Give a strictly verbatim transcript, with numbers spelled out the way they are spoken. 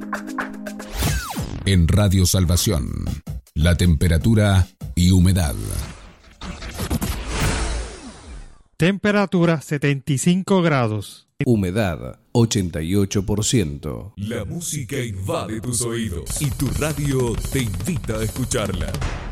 En Radio Salvación, la temperatura y humedad. Temperatura setenta y cinco grados. Humedad ochenta y ocho por ciento. La música invade tus oídos y tu radio te invita a escucharla.